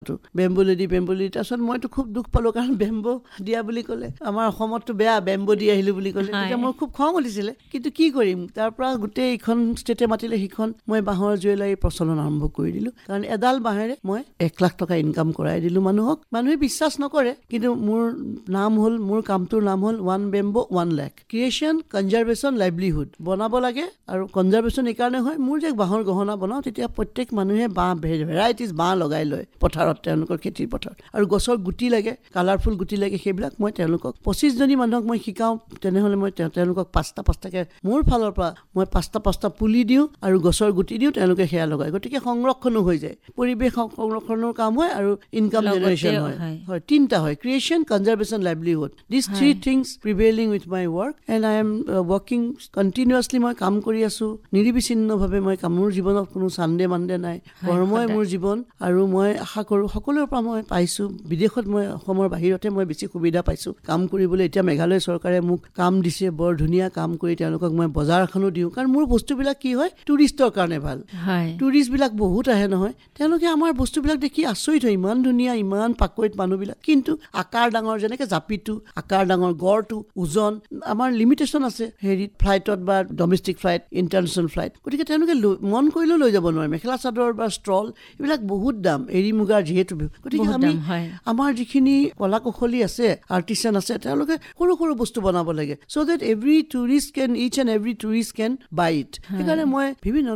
কথাটো বেম্বুলেদি তাৰপিছত মইতো খুব দুখ পালোঁ কাৰণ বেম্বো দিয়া বুলি ক'লে আমাৰ অসমততো বেয়া বেম্বো দি আহিলোঁ বুলি ক'লে তেতিয়া মোৰ খুব খং উঠিছিলে কিন্তু কি কৰিম তাৰ পৰা গোটেই ইখন ষ্টেটে মাতিলে সিখন মই বাঁহৰ জুৱেলাৰী প্ৰচলন আৰম্ভ কৰি দিলোঁ কাৰণ এডাল বাঁহেৰে মই 1 লাখ টকা ইনকাম কৰাই দিলোঁ মানুহক মানুহে বিশ্বাস নকৰে কিন্তু মোৰ নাম হ'ল মোৰ কামটোৰ নাম হ'ল 1 bamboo 1 lakh creation conservation livelihood বনাব লাগে আৰু কনজাৰভেশ্যন এইকাৰণে হয় মোৰ যে বাঁহৰ গহনা বনাওঁ তেতিয়া প্ৰত্যেক মানুহে বাঁহ ভেৰাইটিজ বাঁহ লগাই লয় পথাৰত তেওঁলোকৰ খেতিৰ পথাৰত আৰু গছৰ গুটি লাগে কালাৰফুল গুটি লাগে সেইবিলাক মই তেওঁলোকক 25জনী মানুহক মই শিকাওঁ তেনেহ'লে মই তেওঁলোকক 5টাকৈ মোৰ ফালৰ পৰা মই 5টা পুলি দিওঁ আৰু গছৰ গুটি দিওঁ তেওঁলোকে সেয়া লগায় গতিকে সংৰক্ষণো হৈ যায় পৰিৱেশ সংৰক্ষণৰ কাম হয় আৰু ইনকাম জেনেৰেশ্যন হয় 3টা হয় creation conservation livelihood this 3 things প্ৰিভেইলিং with my work and I am working continuously মই কাম কৰি আছোঁ নিৰবিচ্ছিন্নভাৱে মই মোৰ জীৱনত কোনো চানডে মানডে নাই কৰ্মই মোৰ জীৱন আৰু মই আশা কৰোঁ সকলোৰে পৰা মই পাইছোঁ বিদেশত মই অসমৰ বাহিৰতে মই বেছি সুবিধা পাইছোঁ কাম কৰিবলৈ এতিয়া মেঘালয় চৰকাৰে মোক কাম দিছে বৰ ধুনীয়া কাম কৰি তেওঁলোকক মই বজাৰ এখনো দিওঁ কাৰণ মোৰ বস্তুবিলাক কি হয় টুৰিষ্টৰ কাৰণে ভাল টুৰিষ্টবিলাক বহুত আহে নহয় তেওঁলোকে আমাৰ বস্তুবিলাক দেখি আচৰিত হয় ইমান ধুনীয়া ইমান পাকৈত মানুহবিলাক কিন্তু আকাৰ ডাঙৰ যেনেকৈ জাপিটো আকাৰ ডাঙৰ গড়টো ওজন আমাৰ লিমিটেশ্যন আছে হেৰিত ফ্লাইটত বা ডমেষ্টিক ফ্লাইট ইণ্টাৰনেশ্যনেল ফ্লাইট গতিকে তেওঁলোকে মন কৰিলেও লৈ যাব নোৱাৰে মেখেলা চাদৰ বা ষ্টল এইবিলাক বহুত দাম এৰী মুগাৰ যিহেতু গতিকে আমি আমাৰ যিখিনি কলা কৌশলী আছে আৰ্টিচান আছে তেওঁলোকে সৰু সৰু বস্তু বনাব লাগে চ' that every tourist can is and every tourist can by it সেইকাৰণে মই বিভিন্ন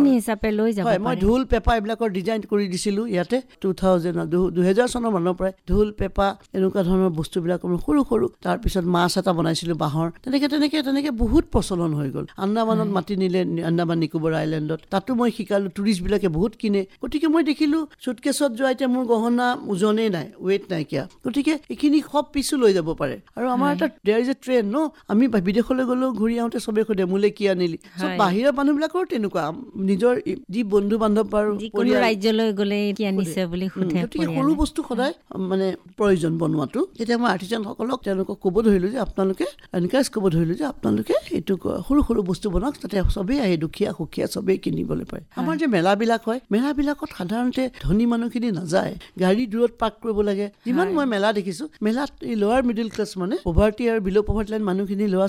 ধৰণৰ মই ঢোল পেপা এইবিলাকৰ ডিজাইন কৰি দিছিলোঁ ইয়াতে 2000 চনৰ মানৰ পৰাই ঢোল পেপা এনেকুৱা ধৰণৰ বস্তুবিলাক সৰু সৰু তাৰপিছত মাছ এটা বনাইছিলোঁ বাঁহৰ তেনেকৈ বহুত প্ৰচলন হৈ গ'ল আন্দামানত মাতি নিলে আন্দামান নিকোবৰ আইলেণ্ডত তাতো মই শিকালোঁ টুৰিষ্টবিলাকে বহুত কিনে গতিকে মই দেখিলোঁ চুটকেছত যোৱা এতিয়া মোৰ গহনা ওজনেই নাই ৱেইট নাইকিয়া গতিকে এইখিনি সব পিছো লৈ যাব পাৰে আৰু আমাৰ এটা দেয়াৰ ইজ এ ট্ৰেণ্ড ন আমি বিদেশলৈ গ'লেও ঘূৰি আহোঁতে চবে সোধে মোলে কি আনিলি চব বাহিৰৰ মানুহবিলাকৰ তেনেকুৱা নিজৰ যি বন্ধু বান্ধৱ আৰু ৰাজ্যলৈ গ'লে কি আনিছে বুলি সোধে গতিকে সৰু বস্তু সদায় মানে প্ৰয়োজন বনোৱাটো এতিয়া মই আৰ্টিচানসকলক তেওঁলোকক ক'ব ধৰিলোঁ যে আপোনালোকে এনকাৰেজ কৰিব ধৰিলোঁ যে আপোনালোকে এইটো সৰু সৰু বস্তু বনাওক যাতে চবেই আহে দুখীয়া সুখীয়া চবেই কিনিবলৈ পাৰে আমাৰ যে মেলাবিলাক হয় মেলাবিলাকত সাধাৰণতে ধনী মানুহখিনি নাযায় গাড়ী দূৰত পাৰ্ক কৰিব লাগে যিমান মই মেলা দেখিছোঁ মেলাত এই লোৱাৰ মিডিল ক্লাছ মানে পভাৰ্টি আৰু বিল' পভাৰ্টি লাইন মানুহখিনি ল'ৰা